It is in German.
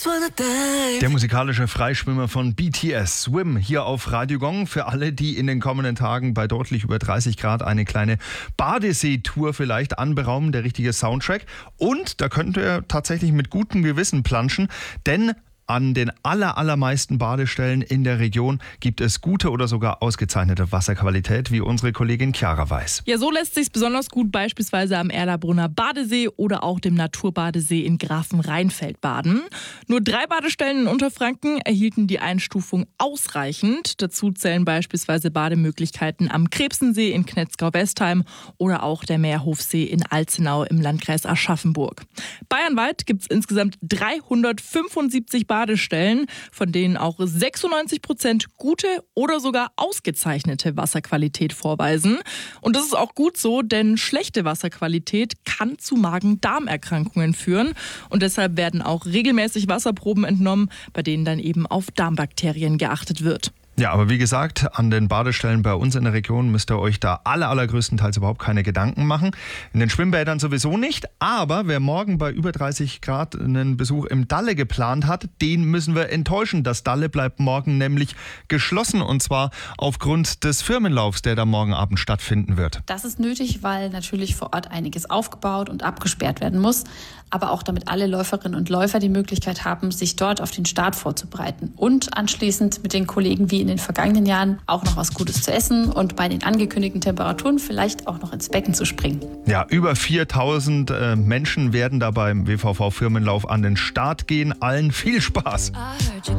Der musikalische Freischwimmer von BTS, Swim, hier auf Radio Gong. Für alle, die in den kommenden Tagen bei deutlich über 30 Grad eine kleine Badeseetour vielleicht anberaumen, der richtige Soundtrack. Und da könnt ihr tatsächlich mit gutem Gewissen planschen, denn an den allermeisten Badestellen in der Region gibt es gute oder sogar ausgezeichnete Wasserqualität, wie unsere Kollegin Chiara weiß. Ja, so lässt sich besonders gut beispielsweise am Erlabrunner Badesee oder auch dem Naturbadesee in Grafenrheinfeld baden. Nur 3 Badestellen in Unterfranken erhielten die Einstufung ausreichend. Dazu zählen beispielsweise Bademöglichkeiten am Krebsensee in Knetzgau-Westheim oder auch der Meerhofsee in Alzenau im Landkreis Aschaffenburg. Bayernweit gibt es insgesamt 375 Badestellen, von denen auch 96% gute oder sogar ausgezeichnete Wasserqualität vorweisen. Und das ist auch gut so, denn schlechte Wasserqualität kann zu Magen-Darm-Erkrankungen führen. Und deshalb werden auch regelmäßig Wasserproben entnommen, bei denen dann eben auf Darmbakterien geachtet wird. Ja, aber wie gesagt, an den Badestellen bei uns in der Region müsst ihr euch da allergrößtenteils überhaupt keine Gedanken machen. In den Schwimmbädern sowieso nicht, aber wer morgen bei über 30 Grad einen Besuch im Dalle geplant hat, den müssen wir enttäuschen. Das Dalle bleibt morgen nämlich geschlossen und zwar aufgrund des Firmenlaufs, der da morgen Abend stattfinden wird. Das ist nötig, weil natürlich vor Ort einiges aufgebaut und abgesperrt werden muss, aber auch damit alle Läuferinnen und Läufer die Möglichkeit haben, sich dort auf den Start vorzubereiten und anschließend mit den Kollegen wie in den vergangenen Jahren auch noch was Gutes zu essen und bei den angekündigten Temperaturen vielleicht auch noch ins Becken zu springen. Ja, über 4000 Menschen werden da beim WVV Firmenlauf an den Start gehen. Allen viel Spaß!